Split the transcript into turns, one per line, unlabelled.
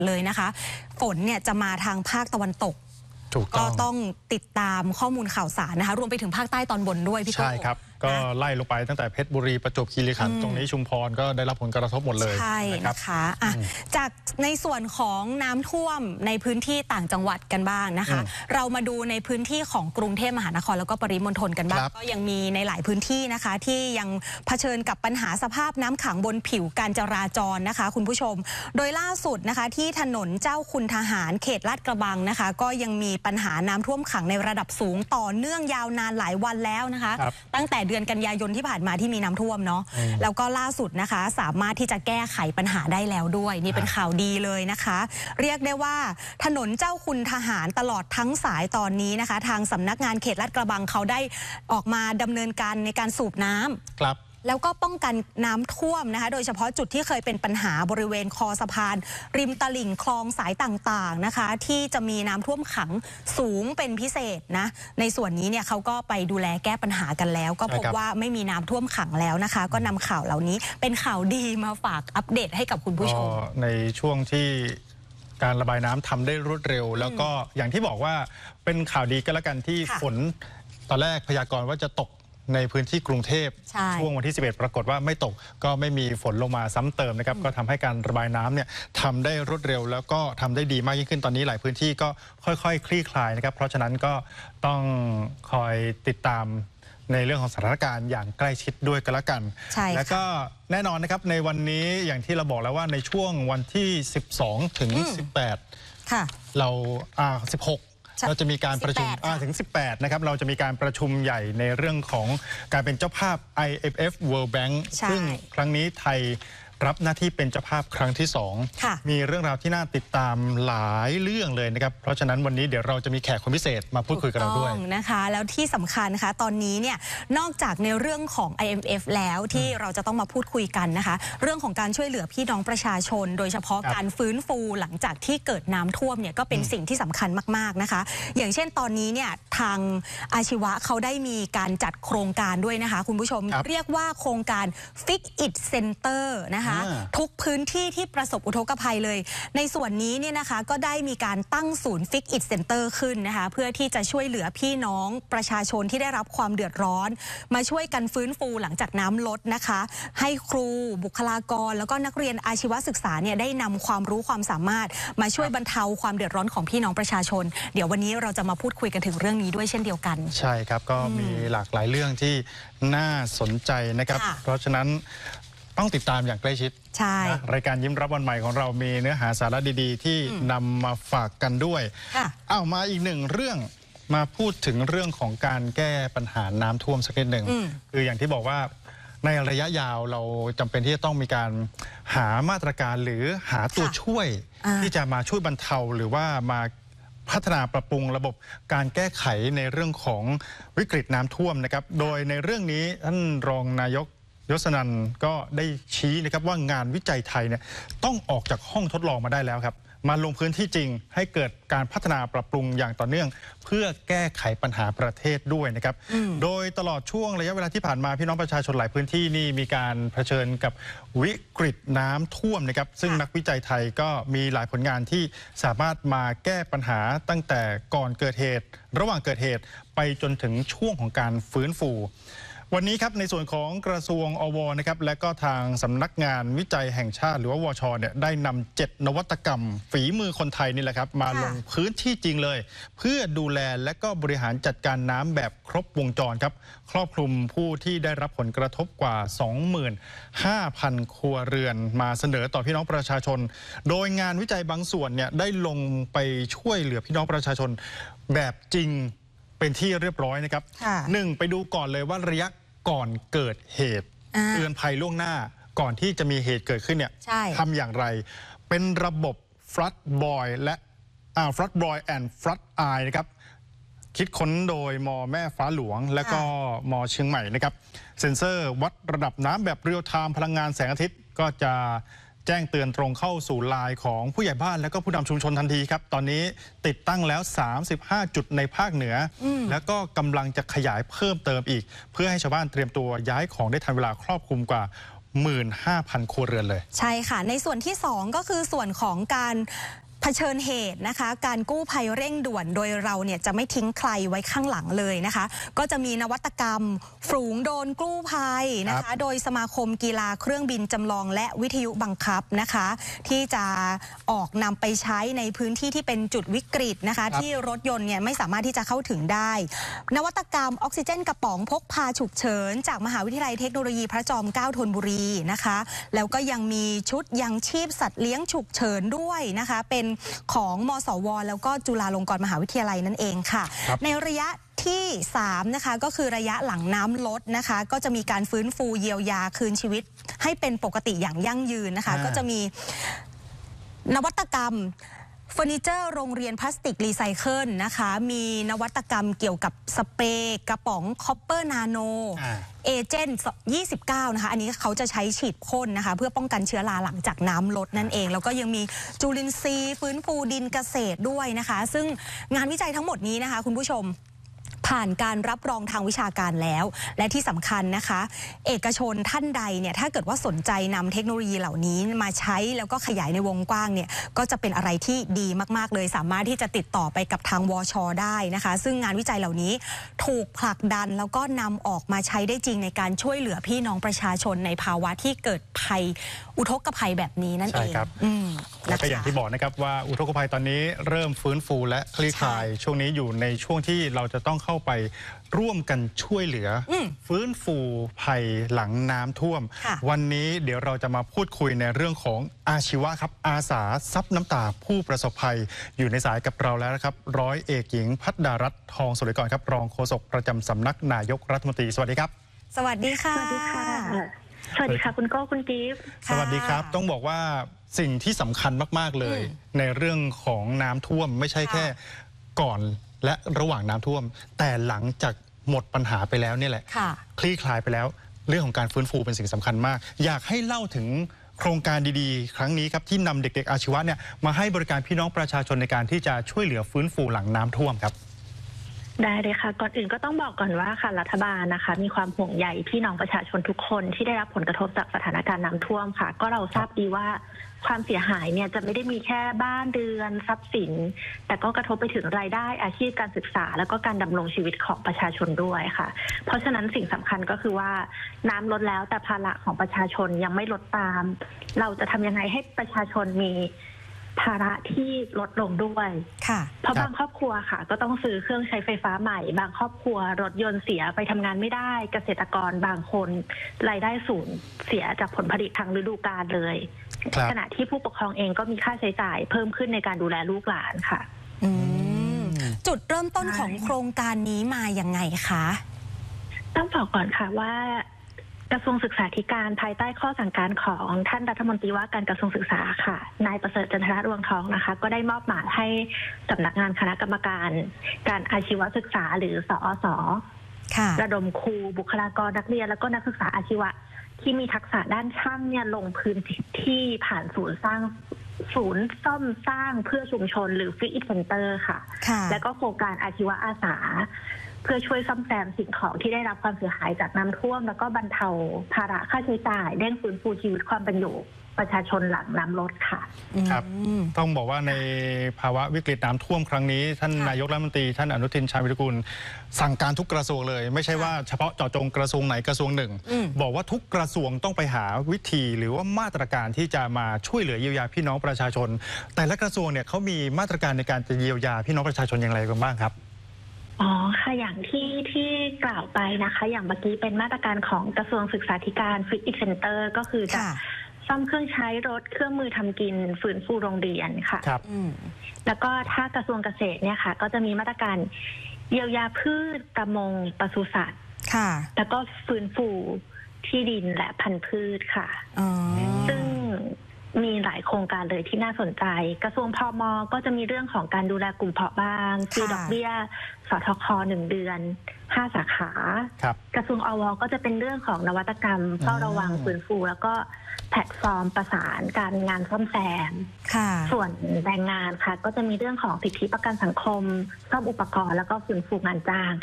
เลยนะคะฝนเนี่ยจะมาทางภาคตะวันตกก็ต้องติดตามข้อมูลข่าวสารนะคะรวมไปถึงภาคใต้ตอนบนด้วยพี่โก้ใช่ครับ
ก็ไล่ลงไปตั้งแต่เพชรบุรีประจวบคีรีขันธ์ตรงนี้ชุมพรก็ได้รับผลกระทบหมดเลย
ใช่นะคะจากในส่วนของน้ำท่วมในพื้นที่ต่างจังหวัดกันบ้างนะคะเรามาดูในพื้นที่ของกรุงเทพมหานครแล้วก็ปริมณฑลกันบ้างก็ยังมีในหลายพื้นที่นะคะที่ยังเผชิญกับปัญหาสภาพน้ำขังบนผิวการจราจรนะคะคุณผู้ชมโดยล่าสุดนะคะที่ถนนเจ้าคุณทหารเขตลาดกระบังนะคะก็ยังมีปัญหาน้ำท่วมขังในระดับสูงต่อเนื่องยาวนานหลายวันแล้วนะคะตั้งแต่เดือนกันยายนที่ผ่านมาที่มีน้ำท่วมเนาะแล้วก็ล่าสุดนะคะสามารถที่จะแก้ไขปัญหาได้แล้วด้วยนี่เป็นข่าวดีเลยนะคะเรียกได้ว่าถนนเจ้าคุณทหารตลอดทั้งสายตอนนี้นะคะทางสำนักงานเขตลาดกระบังเขาได้ออกมาดำเนินการในการสูบน้ำครับแล้วก็ป้องกันน้ำท่วมนะคะโดยเฉพาะจุดที่เคยเป็นปัญหาบริเวณคอสะพานริมตลิ่งคลองสายต่างๆนะคะที่จะมีน้ำท่วมขังสูงเป็นพิเศษนะในส่วนนี้เนี่ยเขาก็ไปดูแลแก้ปัญหากันแล้วก็พบว่าไม่มีน้ำท่วมขังแล้วนะคะก็นำข่าวเหล่านี้เป็นข่าวดีมาฝากอัปเดตให้กับคุณผู้ชม
ในช่วงที่การระบายน้ำทำได้รวดเร็วแล้วก็อย่างที่บอกว่าเป็นข่าวดีก็แล้วกันที่ฝนตอนแรกพยากรณ์ว่าจะตกในพื้นที่กรุงเทพช่วงวันที่11ปรากฏว่าไม่ตกก็ไม่มีฝนลงมาซ้ำเติมนะครับก็ทำให้การระบายน้ำเนี่ยทำได้รวดเร็วแล้วก็ทำได้ดีมากยิ่งขึ้นตอนนี้หลายพื้นที่ก็ค่อยๆคลี่คลายนะครับเพราะฉะนั้นก็ต้องคอยติดตามในเรื่องของสถานการณ์อย่างใกล้ชิดด้วยกันละกันแล้วก็แน่นอนนะครับในวันนี้อย่างที่เราบอกแล้วว่าในช่วงวันที่12ถึง18ค่ะเรา16เราจะมีการประชุมถึง18นะครับเราจะมีการประชุมใหญ่ในเรื่องของการเป็นเจ้าภาพ IMF World Bank ซึ่งครั้งนี้ไทยรับหน้าที่เป็นเจ้าภาพครั้งที่2มีเรื่องราวที่น่าติดตามหลายเรื่องเลยนะครับเพราะฉะนั้นวันนี้เดี๋ยวเราจะมีแขกคนพิเศษมาพูดคุยกับเราด้วย
นะคะแล้วที่สำคัญนะคะตอนนี้เนี่ยนอกจากในเรื่องของ IMF แล้วที่เราจะต้องมาพูดคุยกันนะคะเรื่องของการช่วยเหลือพี่น้องประชาชนโดยเฉพาะการฟื้นฟูหลังจากที่เกิดน้ำท่วมเนี่ยก็เป็นสิ่งที่สำคัญมากๆนะคะอย่างเช่นตอนนี้เนี่ยทางอาชีวะเขาได้มีการจัดโครงการด้วยนะคะคุณผู้ชมเรียกว่าโครงการ Fix It Center นะคะทุกพื้นที่ที่ประสบอุทกภัยเลยในส่วนนี้เนี่ยนะคะก็ได้มีการตั้งศูนย์ Fix It Center ขึ้นนะคะเพื่อที่จะช่วยเหลือพี่น้องประชาชนที่ได้รับความเดือดร้อนมาช่วยกันฟื้นฟูหลังจากน้ำลดนะคะให้ครูบุคลากรแล้วก็นักเรียนอาชีวศึกษาเนี่ยได้นำความรู้ความสามารถมาช่วยบรรเทาความเดือดร้อนของพี่น้องประชาชนเดี๋ยววันนี้เราจะมาพูดคุยกันถึงเรื่องนี้ด้วยเช่นเดียวกัน
ใช่ครับก็มีหลากหลายเรื่องที่น่าสนใจนะครับเพราะฉะนั้นต้องติดตามอย่างใกล้ชิดรายการยิ้มรับวันใหม่ของเรามีเนื้อหาสาระดีๆที่นำมาฝากกันด้วยมาอีกหนึ่งเรื่องมาพูดถึงเรื่องของการแก้ปัญหาน้ำท่วมสักนิดหนึ่งคืออย่างที่บอกว่าในระยะยาวเราจำเป็นที่จะต้องมีการหามาตรการหรือหาตัวช่วยที่จะมาช่วยบรรเทาหรือว่ามาพัฒนาปรับปรุงระบบการแก้ไขในเรื่องของวิกฤตน้ำท่วมนะครับโดยในเรื่องนี้ท่านรองนายกยศนันท์ก็ได้ชี้นะครับว่างานวิจัยไทยเนี่ยต้องออกจากห้องทดลองมาได้แล้วครับมาลงพื้นที่จริงให้เกิดการพัฒนาปรับปรุงอย่างต่อเนื่องเพื่อแก้ไขปัญหาประเทศด้วยนะครับโดยตลอดช่วงระยะเวลาที่ผ่านมาพี่น้องประชาชนหลายพื้นที่นี่มีการเผชิญกับวิกฤตน้ำท่วมนะครับซึ่งนักวิจัยไทยก็มีหลายผลงานที่สามารถมาแก้ปัญหาตั้งแต่ก่อนเกิดเหตุระหว่างเกิดเหตุไปจนถึงช่วงของการฟื้นฟูวันนี้ครับในส่วนของกระทรวงอวนะครับและก็ทางสำนักงานวิจัยแห่งชาติหรือว่าวชเนี่ยได้นำ7นวัตกรรมฝีมือคนไทยนี่แหละครับมาลงพื้นที่จริงเลยเพื่อดูแลและก็บริหารจัดการน้ำแบบครบวงจรครับครอบคลุมผู้ที่ได้รับผลกระทบกว่า 25,000 ครัวเรือนมาเสนอต่อพี่น้องประชาชนโดยงานวิจัยบางส่วนเนี่ยได้ลงไปช่วยเหลือพี่น้องประชาชนแบบจริงเป็นที่เรียบร้อยนะครับ1ไปดูก่อนเลยว่าระยะก่อนเกิดเหตุเตือนภัยล่วงหน้าก่อนที่จะมีเหตุเกิดขึ้นเนี่ยทำอย่างไรเป็นระบบ Flood Boy และFlood Boy and Flood Eye นะครับคิดค้นโดยม.แม่ฟ้าหลวงและก็ม.เชียงใหม่นะครับเซ็นเซอร์วัดระดับน้ำแบบเรียลไทม์พลังงานแสงอาทิตย์ก็จะแจ้งเตือนตรงเข้าสู่ไลน์ของผู้ใหญ่บ้านและก็ผู้นำชุมชนทันทีครับตอนนี้ติดตั้งแล้ว35จุดในภาคเหนือแล้วก็กำลังจะขยายเพิ่มเติมอีกเพื่อให้ชาวบ้านเตรียมตัวย้ายของได้ทันเวลาครอบคลุมกว่า 15,000 ครัวเรือนเลย
ใช่ค่ะในส่วนที่2ก็คือส่วนของการเผชิญเหตุนะคะการกู้ภัยเร่งด่วนโดยเราเนี่ยจะไม่ทิ้งใครไว้ข้างหลังเลยนะคะก็จะมีนวัตกรรมฝูงโดรนกู้ภัยนะคะโดยสมาคมกีฬาเครื่องบินจำลองและวิทยุบังคับนะคะที่จะออกนำไปใช้ในพื้นที่ที่เป็นจุดวิกฤตนะคะที่รถยนต์เนี่ยไม่สามารถที่จะเข้าถึงได้นวัตกรรมออกซิเจนกระป๋องพกพาฉุกเฉินจากมหาวิทยาลัยเทคโนโลยีพระจอมเกล้าธนบุรีนะคะแล้วก็ยังมีชุดยังชีพสัตว์เลี้ยงฉุกเฉินด้วยนะคะเป็นของมสวแล้วก็จุฬาลงกรณ์มหาวิทยาลัยนั่นเองค่ะในระยะที่3นะคะก็คือระยะหลังน้ำลดนะคะก็จะมีการฟื้นฟูเยียวยาคืนชีวิตให้เป็นปกติอย่างยั่งยืนนะคะก็จะมีนวัตกรรมเฟอร์นิเจอร์โรงเรียนพลาสติกรีไซเคิลนะคะมีนวัตกรรมเกี่ยวกับสเปรย์กระป๋องคอปเปอร์นาโนเอเจนต์29นะคะอันนี้เขาจะใช้ฉีดพ่นนะคะเพื่อป้องกันเชื้อราหลังจากน้ำลดนั่นเองแล้วก็ยังมีจุลินทรีย์ฟื้นฟูดินเกษตรด้วยนะคะซึ่งงานวิจัยทั้งหมดนี้นะคะคุณผู้ชมผ่านการรับรองทางวิชาการแล้วและที่สำคัญนะคะเอกชนท่านใดเนี่ยถ้าเกิดว่าสนใจนำเทคโนโลยีเหล่านี้มาใช้แล้วก็ขยายในวงกว้างเนี่ยก็จะเป็นอะไรที่ดีมากๆเลยสามารถที่จะติดต่อไปกับทางวช.ได้นะคะซึ่งงานวิจัยเหล่านี้ถูกผลักดันแล้วก็นำออกมาใช้ได้จริงในการช่วยเหลือพี่น้องประชาชนในภาวะที่เกิดภัยอุทกภัยแบบนี้นั่นเอง
แล้วก็อย่างที่บอกนะครับว่าอุทกภัยตอนนี้เริ่มฟื้นฟูและคลี่คลายช่วงนี้อยู่ในช่วงที่เราจะต้องเข้าไปร่วมกันช่วยเหลือฟื้นฟูภัยหลังน้ำท่วมวันนี้เดี๋ยวเราจะมาพูดคุยในเรื่องของอาชีวะครับอาสาซับน้ำตาผู้ประสบภัยอยู่ในสายกับเราแล้วนะครับร้อยเอกหญิงพัฒดารัตน์ทองสุริกรครับรองโฆษกประจำสำนักนายกรัฐมนตรีสวัสดีครับ
สวัสดีค่ะ
สวัสดีค่ะสวัสดีค่ะคุณโก้คุณกิฟต์
สวัสดีครับต้องบอกว่าสิ่งที่สำคัญมากๆเลยในเรื่องของน้ำท่วมไม่ใช่แค่ก่อนและระหว่างน้ำท่วมแต่หลังจากหมดปัญหาไปแล้วนี่แหละคลี่คลายไปแล้วเรื่องของการฟื้นฟูเป็นสิ่งสำคัญมากอยากให้เล่าถึงโครงการดีๆครั้งนี้ครับที่นำเด็กๆอาชีวะเนี่ยมาให้บริการพี่น้องประชาชนในการที่จะช่วยเหลือฟื้นฟูหลังน้ำท่วมครับ
ได้เลยค่ะก่อนอื่นก็ต้องบอกก่อนว่าค่ะรัฐบาลนะคะมีความห่วงใยพี่น้องประชาชนทุกคนที่ได้รับผลกระทบจากสถานการณ์น้ำท่วมค่ะก็เราทราบดีว่าความเสียหายเนี่ยจะไม่ได้มีแค่บ้านเรือนทรัพย์สินแต่ก็กระทบไปถึงรายได้อาชีพการศึกษาแล้วก็การดำรงชีวิตของประชาชนด้วยค่ะเพราะฉะนั้นสิ่งสำคัญก็คือว่าน้ำลดแล้วแต่ภาระของประชาชนยังไม่ลดตามเราจะทำยังไงให้ประชาชนมีภาระที่ลดลงด้วยเพราะบางครอบครัวค่ะก็ต้องซื้อเครื่องใช้ไฟฟ้าใหม่บางครอบครัวรถยนต์เสียไปทำงานไม่ได้เกษตรกรบางคนรายได้สูญเสียจากผลผลิตทางฤดูกาลเลยขณะที่ผู้ปกครองเองก็มีค่าใช้จ่ายเพิ่มขึ้นในการดูแลลูกหลานค่ะ
จุดเริ่มต้นของโครงการนี้มาอย่างไงคะ
ต้องบอกก่อนค่ะว่ากระทรวงศึกษาธิการภายใต้ข้อสั่งการของท่านรัฐมนตรีว่าการกระทรวงศึกษาค่ะนายประเสริฐจันทรรวงทองนะคะก็ได้มอบหมายให้สำนักงานคณะกรรมการการอาชีวศึกษาหรือสอสระดมครูบุคลากรนักเรียนแล้วก็นักศึกษาอาชีวะที่มีทักษะด้านช่างเนี่ยลงพื้นที่ผ่านศูนย์ซ่อมสร้างเพื่อชุมชนหรือฟิตอินเซ็นเตอร์ค่ะแล้วก็โครงการอาชีวะอาสาเพื่อช่วยซ่อมแซมสิ่งของที่ได้รับความเสียหายจากน้ำท่วมแล้วก็บรรเทาภาระค่าใช้จ่ายเร่งฟื้นฟูชีวิตความเป็นอยู่ประชาชนหลังน้ำลดค่ะ
ครับต้องบอกว่าในภาวะวิกฤตน้ำท่วมครั้งนี้ท่านนายกรัฐมนตรีท่านอนุทินชาญวิรุฬสั่งการทุกกระทรวงเลยไม่ใช่ว่าเฉพาะเจาะจงกระทรวงไหนกระทรวงหนึ่งบอกว่าทุกกระทรวงต้องไปหาวิธีหรือว่ามาตรการที่จะมาช่วยเหลือเยียวยาพี่น้องประชาชนแต่ละกระทรวงเนี่ยเขามีมาตรการในการจะเยียวยาพี่น้องประชาชนอย่างไรกันบ้างครับ
อ๋อค่ะอย่างที่กล่าวไปนะคะอย่างเมื่อกี้เป็นมาตรการของกระทรวงศึกษาธิการฟิตอินเซ็นเตอร์ก็คือจะซ่อมเครื่องใช้รถเครื่องมือทำกินฟื้นฟูโรงเรียนค่ะแล้วก็ถ้ากระทรวงเกษตรเนี่ยค่ะก็จะมีมาตรการเยียวยาพืชประมงปศุสัตว์แล้วก็ฟื้นฟูที่ดินและพันธุ์พืชค่ะซึ่งมีหลายโครงการเลยที่น่าสนใจกระทรวงพม.ก็จะมีเรื่องของการดูแลกลุ่มเพาะบางคือดอกเบี้ยสทค. 1 เดือน5 สาขากระทรวงอว.ก็จะเป็นเรื่องของนวัตกรรมเฝ้าระวังฟื้นฟูแล้วก็แพลตฟอร์มประสานการงานซ่อมแซมส่วนแรงงานค่ะก็จะมีเรื่องของสิทธิประกันสังคมซ่อมอุปกรณ์แล้วก็ฟื้นฟูงานจ้าง